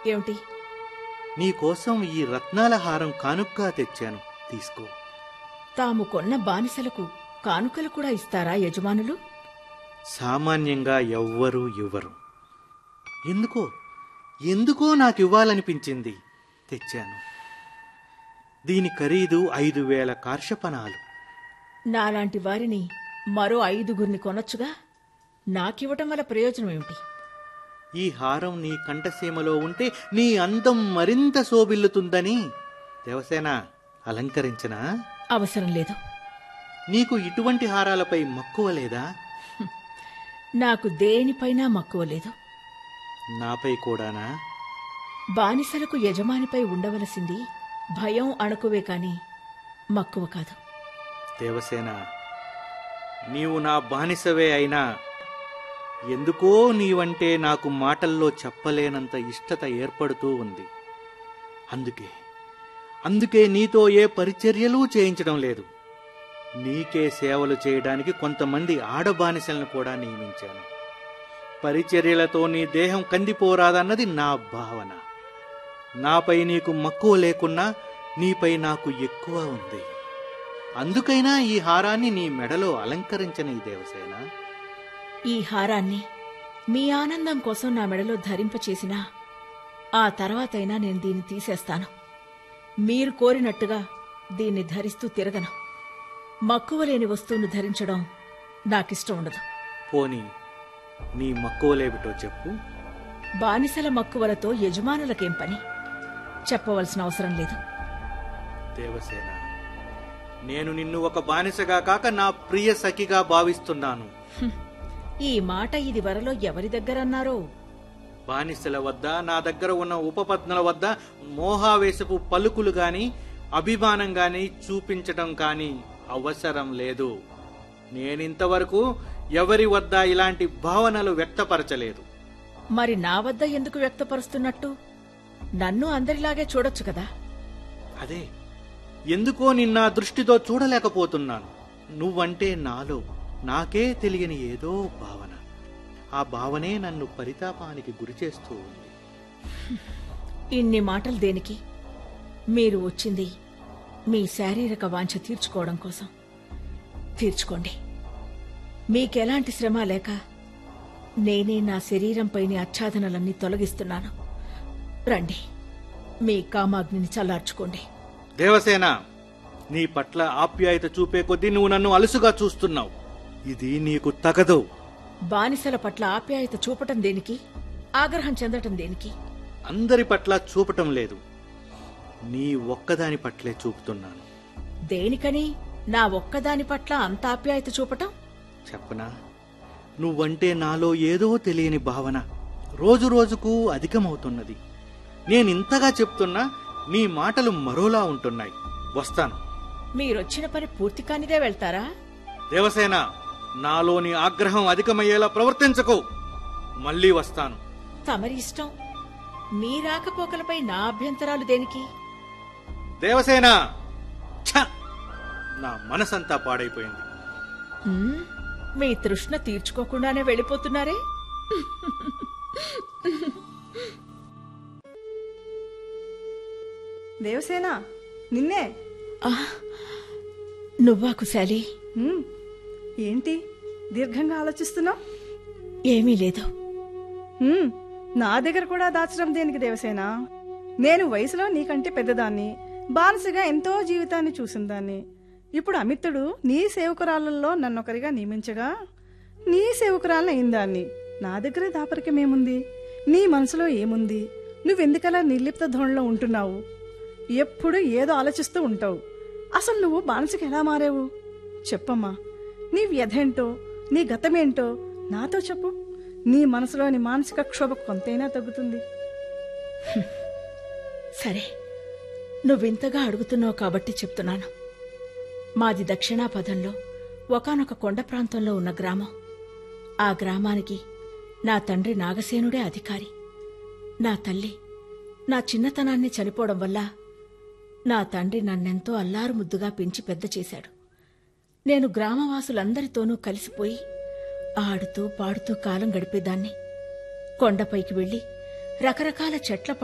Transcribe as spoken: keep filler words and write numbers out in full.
ఏమిటి? నీకోసం ఈ రత్నాల హారం కానుక్కా తెచ్చాను, తీసుకో. తాము కొన్న బానిసలకు కానుకలు కూడా ఇస్తారా యజమానులు? సామాన్యంగా ఎవ్వరూ ఇవ్వరు. ఎందుకో ఎందుకో నాకివ్వాలనిపించింది, తెచ్చాను. దీని ఖరీదు ఐదు వేల కార్షపణాలు. నాలాంటి వారిని మరో ఐదుగురిని కొనొచ్చుగా. నాకివ్వటం వల్ల ప్రయోజనం ఏమిటి? ఈ హారం నీ కంఠసీమలో ఉంటే నీ అందం మరింత శోభిల్లుతుందని దేవసేన అలంకరించనా? అవసరం లేదు. నీకు ఇటువంటి హారాలపై మక్కువ లేదా? నాకు దేనిపైనా మక్కువ లేదు. నాపై కూడానా? బానిసలకు యజమానిపై ఉండవలసింది భయం, అణకువే కాని మక్కువ కాదు. దేవసేన, నీవు నా బానిసవే అయినా ఎందుకో నీవంటే నాకు మాటల్లో చెప్పలేనంత ఇష్టత ఏర్పడుతూ ఉంది. అందుకే అందుకే నీతో ఏ పరిచర్యలు చేయించడం లేదు. నీకే సేవలు చేయడానికి కొంతమంది ఆడబానిసలను కూడా నియమించాను. పరిచర్యలతో నీ దేహం కందిపోరాదన్నది నా భావన. నాపై నీకు మక్కువ లేకున్నా నీపై నాకు ఎక్కువ ఉంది. అందుకైనా ఈ హారాన్ని నీ మెడలో అలంకరించని దేవసేన. ఈ హారాన్ని మీ ఆనందం కోసం నా మెడలో ధరింపచేసినా ఆ తర్వాతైనా నేను దీన్ని తీసేస్తాను. మీరు కోరినట్టుగా దీన్ని ధరిస్తూ తిరగను. మక్కువ లేని వస్తువును ధరించడం నాకిష్టం ఉండదు. పోనీ నీ మక్కువలేమిటో చెప్పు. బానిసల మక్కువలతో యజమానులకేం పని? చెప్పవలసిన అవసరం లేదు. దేవసేన, నేను నిన్ను ఒక బానిసగా కాక నా ప్రియ సఖిగా భావిస్తున్నాను. ఈ మాట ఇది వరలో ఎవరి దగ్గరన్నారో? బానిసల వద్ద, నా దగ్గర ఉన్న ఉపపత్నుల వద్ద మోహావేశపు పలుకులు గాని అభిమానం గాని చూపించటం కాని అవసరం లేదు. నేనింతవరకు ఎవరి వద్ద ఇలాంటి భావనలు వ్యక్తపరచలేదు. మరి నా వద్ద ఎందుకు వ్యక్తపరుస్తున్నట్టు? నన్ను అందరిలాగే చూడొచ్చు కదా. అదే ఎందుకో నిన్న దృష్టితో చూడలేకపోతున్నాను. నువ్వంటే నాలో నాకే తెలియని ఏదో భావన. ఆ భావనే నన్ను పరితాపానికి గురిచేస్తూ ఉంది. ఇన్ని మాటలు దేనికి? మీరు వచ్చింది మీ శారీరక వాంఛ తీర్చుకోవడం కోసం. తీర్చుకోండి. మీకెలాంటి శ్రమ లేక నేనే నా శరీరంపైని ఆచ్ఛాదనలన్నీ తొలగిస్తున్నాను. రండి, మీ కామాగ్నిని చల్లార్చుకోండి. దేవసేన, నీ పట్ల ఆప్యాయత చూపే కొద్దీ నువ్వు నన్ను అలుసుగా చూస్తున్నావు. ఇది నీకు తగదు. బానిసల పట్ల ఆప్యాయత చూపటం దేనికి? ఆగ్రహం చెందటం దేనికి? అందరి పట్ల చూపటం లేదు, నీ ఒక్కదాని పట్లే చూపుతున్నాను. దేనికని నా ఒక్కదాని పట్ల అంత ఆప్యాయత చూపటం? చెప్పనా? నువ్వంటే నాలో ఏదో తెలియని భావన రోజు రోజుకు అధికమవుతున్నది. నేనింతగా చెప్తున్నా నీ మాటలు మరోలా ఉంటున్నాయి. వస్తాను. మీరొచ్చిన పని పూర్తి కానిదే వెళ్తారా? దేవసేన, నాలోని ఆగ్రహం అధికమయ్యేలా ప్రవర్తించకు. మళ్ళీ వస్తాను. తమరి ఇష్టం. మీ రాకపోకలపై నా అభ్యంతరాలు దేనికి? దేవసేన, ఛ! నా మనసంతా పాడైపోయింది. ఉమ్, మీ తృష్ణ తీర్చుకోకుండానే వెళ్ళిపోతున్నారే. దేవసేన, నిన్నే. నువ్వా కుశాలి? హ్మ్, ఏంటి దీర్ఘంగా ఆలోచిస్తున్నావు? ఏమీ లేదు. హ్మ్, నా దగ్గర కూడా దాచడం దేనికి దేవసేన? నేను వయసులో నీకంటే పెద్దదాన్ని, బానిసగా ఎంతో జీవితాన్ని చూసిందాన్ని. ఇప్పుడు అమిత్తుడు నీ సేవకురాళ్ళల్లో నన్నొకరిగా నియమించగా నీ సేవకురాలను అయిందాన్ని. నా దగ్గరే దాపరికమేముంది? నీ మనసులో ఏముంది? నువ్వెందుకలా నిర్లిప్త ధోరణిలో ఉంటున్నావు? ఎప్పుడు ఏదో ఆలోచిస్తూ ఉంటావు. అసలు నువ్వు బానిసకి ఎలా మారావు? చెప్పమ్మా, నీ వ్యధేంటో, నీ గతమేంటో నాతో చెప్పు. నీ మనసులోని మానసిక క్షోభ కొంతైనా తగ్గుతుంది. సరే, నువ్వింతగా అడుగుతున్నావు కాబట్టి చెప్తున్నాను. మాది దక్షిణాపథంలో ఒకానొక కొండ ప్రాంతంలో ఉన్న గ్రామం. ఆ గ్రామానికి నా తండ్రి నాగసేనుడే అధికారి. నా తల్లి నా చిన్నతనాన్ని చనిపోవడం వల్ల నా తండ్రి నన్నెంతో అల్లారు ముద్దుగా పెంచి పెద్ద చేశాడు. నేను గ్రామవాసులందరితోనూ కలిసిపోయి ఆడుతూ పాడుతూ కాలం గడిపేదాన్ని. కొండపైకి వెళ్లి రకరకాల చెట్ల